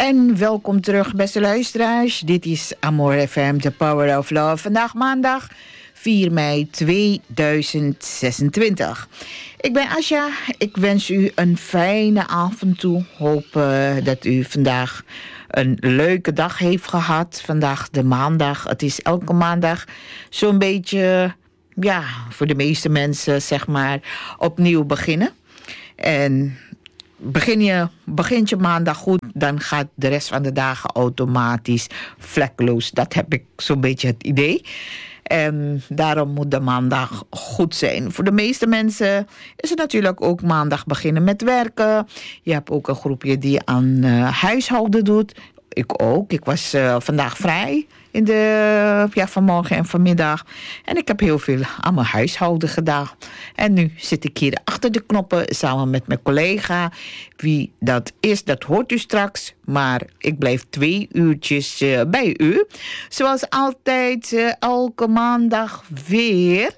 En welkom terug, beste luisteraars. Dit is Amor FM, The Power of Love. Vandaag maandag 4 mei 2026. Ik ben Asja. Ik wens u een fijne avond toe. Hoop dat u vandaag een leuke dag heeft gehad. Vandaag de maandag. Het is elke maandag zo'n beetje, ja, voor de meeste mensen zeg maar, opnieuw beginnen. En begint je maandag goed, dan gaat de rest van de dagen automatisch vlekkeloos. Dat heb ik zo'n beetje het idee. En daarom moet de maandag goed zijn. Voor de meeste mensen is het natuurlijk ook maandag beginnen met werken. Je hebt ook een groepje die aan huishouden doet. Ik ook. Ik was vandaag vrij in vanmorgen en vanmiddag. En ik heb heel veel aan mijn huishouden gedaan. En nu zit ik hier achter de knoppen samen met mijn collega. Wie dat is, dat hoort u straks. Maar ik blijf 2 uurtjes bij u. Zoals altijd, elke maandag weer.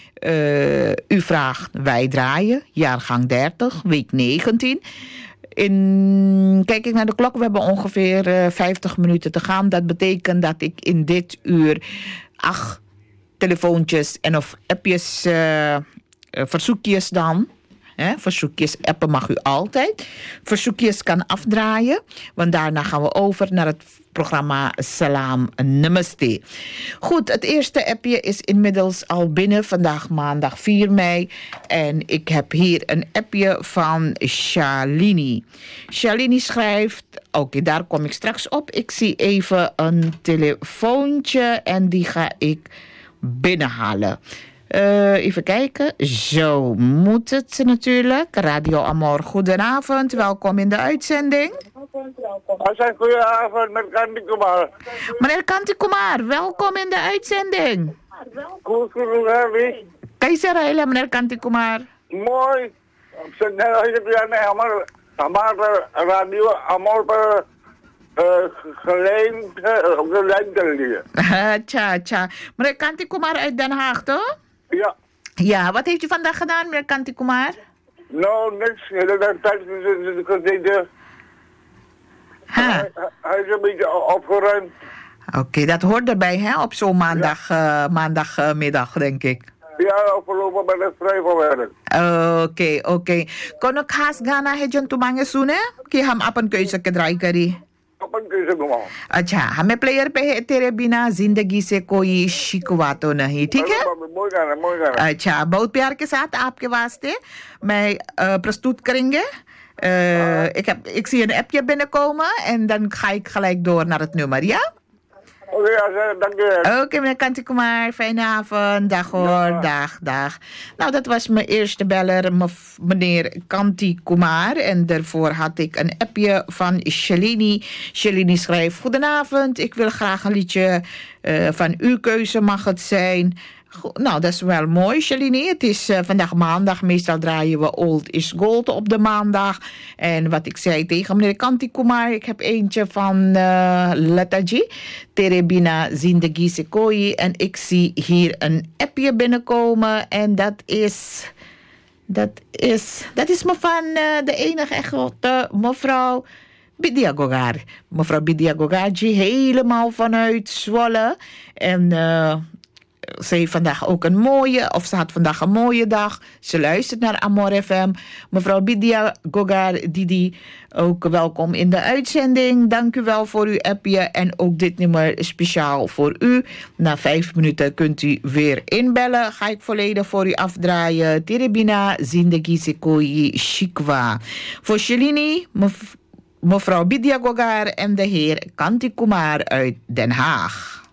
U vraagt, wij draaien. Jaargang 30, week 19. Kijk ik naar de klok, we hebben ongeveer 50 minuten te gaan. Dat betekent dat ik in dit uur 8 telefoontjes en of appjes, verzoekjes dan. Verzoekjes appen mag u altijd. Verzoekjes kan afdraaien. Want daarna gaan we over naar het programma Salam Namaste. Goed, het eerste appje is inmiddels al binnen. Vandaag maandag 4 mei. En ik heb hier een appje van Shalini. Shalini schrijft, oké, daar kom ik straks op. Ik zie even een telefoontje en die ga ik binnenhalen. Even kijken. Zo moet het natuurlijk. Radio Amor, goedenavond. Welkom in de uitzending. Goedenavond, met Kanti Kumar. Meneer Kanti Kumar, welkom in de uitzending. Goed, Keizer Haile, meneer Kanti Kumar. Mooi. Radio Amor geleend te leren. Tja. Meneer Kanti Kumar uit Den Haag, toch? Ja. Ja, wat heeft u vandaag gedaan, meneer Kanti Kumar? Nou, niks. Hij is een beetje opgeruimd. Oké, dat hoort erbij, hè? Op zo'n maandagmiddag, denk ik. Ja, afgelopen ben ik vrij van werk. Oké. Kon ik haast gaan naar het jantumang soon, hè? Ki ham apan keuze ke draai kari. अच्छा हमें प्लेयर पे है तेरे बिना जिंदगी से कोई शिकवा तो नहीं ठीक है अच्छा बहुत प्यार के साथ आपके वास्ते मैं प्रस्तुत करेंगे ik zie een appje binnenkomen en dan ga ik gelijk door naar het nummer, ja? Oké, meneer Kanti Kumar, fijne avond. Dag hoor, dag. Nou, dat was mijn eerste beller, meneer Kanti Kumar. En daarvoor had ik een appje van Shalini. Shalini schrijft, goedenavond, ik wil graag een liedje van uw keuze, mag het zijn. Nou, dat is wel mooi, Shalini. Het is vandaag maandag. Meestal draaien we Old is Gold op de maandag. En wat ik zei tegen meneer Kanti Kumar, ik heb eentje van Lataji. Tere bina zindagi se koi. En ik zie hier een appje binnenkomen. En dat is me van de enige echte mevrouw Bidia Gogar. Mevrouw Bidia Gogarji, helemaal vanuit Zwolle. En ze heeft vandaag ook ze had vandaag een mooie dag. Ze luistert naar Amor FM. Mevrouw Bidia Gogar Didi, ook welkom in de uitzending. Dank u wel voor uw appje en ook dit nummer speciaal voor u. Na 5 minuten kunt u weer inbellen. Ga ik volledig voor u afdraaien. Terebina Zindagi Sekoyi Shikwa. Voor Shalini, mevrouw Bidia Gogar en de heer Kanti Kumar uit Den Haag.